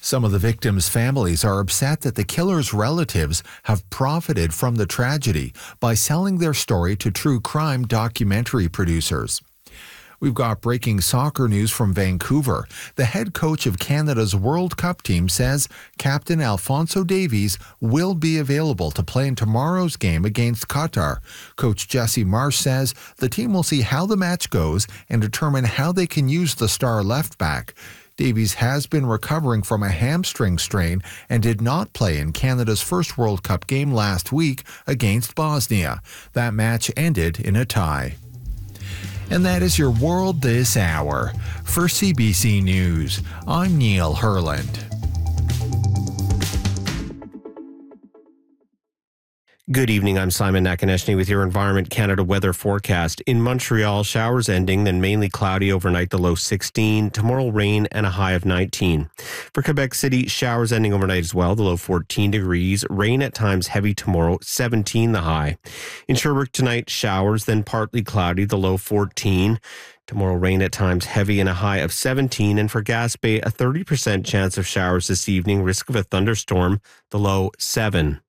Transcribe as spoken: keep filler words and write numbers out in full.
Some of the victims' families are upset that the killer's relatives have profited from the tragedy by selling their story to true crime documentary producers. We've got breaking soccer news from Vancouver. The head coach of Canada's World Cup team says Captain Alphonso Davies will be available to play in tomorrow's game against Qatar. Coach Jesse Marsh says the team will see how the match goes and determine how they can use the star left back. Davies has been recovering from a hamstring strain and did not play in Canada's first World Cup game last week against Bosnia. That match ended in a tie. And that is your World This Hour. For C B C News, I'm Neil Herland. Good evening, I'm Simon Nakonechny with your Environment Canada weather forecast. In Montreal, showers ending, then mainly cloudy overnight, the low sixteen. Tomorrow, rain and a high of nineteen. For Quebec City, showers ending overnight as well, the low fourteen degrees. Rain at times heavy tomorrow, seventeen the high. In Sherbrooke tonight, showers, then partly cloudy, the low fourteen. Tomorrow, rain at times heavy and a high of seventeen. And for Gaspé, a thirty percent chance of showers this evening, risk of a thunderstorm, the low seven.